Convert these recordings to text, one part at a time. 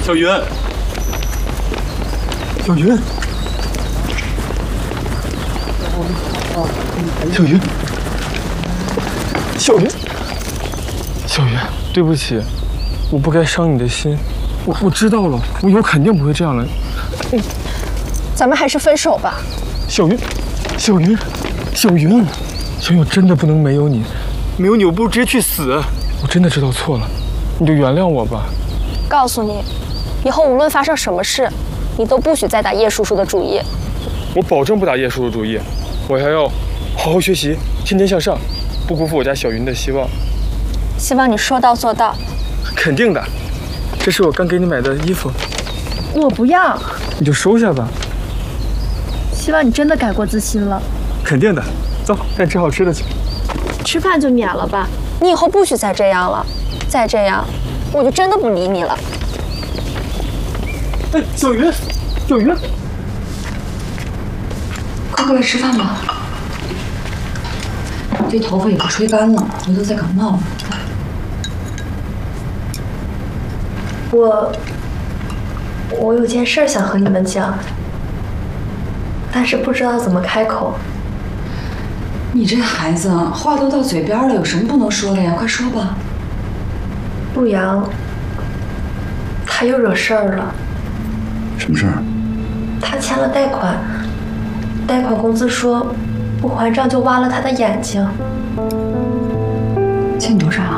小云，小云，小云，小云，小云，对不起，我不该伤你的心。我知道了，我以后肯定不会这样了。 咱们还是分手吧。 小云，小云，小云，小云，我真的不能没有你，没有你我不如直接去死。我真的知道错了，你就原谅我吧。 告诉你，以后无论发生什么事，你都不许再打叶叔叔的主意。 我保证不打叶叔叔主意，我还要好好学习，天天向上，不辜负我家小云的希望。 希望你说到做到。 肯定的，这是我刚给你买的衣服。 我不要， 你就收下吧。 希望你真的改过自新了。 肯定的，走，带你吃好吃的去。 吃饭就免了吧。 你以后不许再这样了，再这样，我就真的不理你了。 哎，小云，小云， 快过来吃饭吧。这头发也不吹干了，回头再感冒了。 我有件事想和你们讲，但是不知道怎么开口。 你这孩子话都到嘴边了，有什么不能说的呀？快说吧。 陆阳，他又惹事儿了。 什么事儿？ 他欠了贷款，贷款公司说不还账就挖了他的眼睛。 欠你多少啊？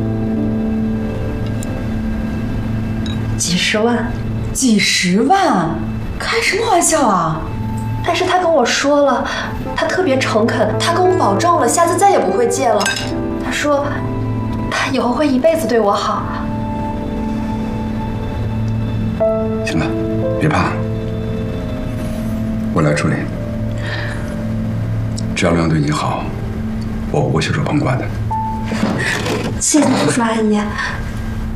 几十万。 几十万？开什么玩笑啊！ 但是他跟我说了，他特别诚恳，他跟我保证了，下次再也不会借了。他说，他以后会一辈子对我好。 行了，别怕，我来处理。只要陆阳对你好，我不会袖手旁观的。 谢谢叔叔阿姨。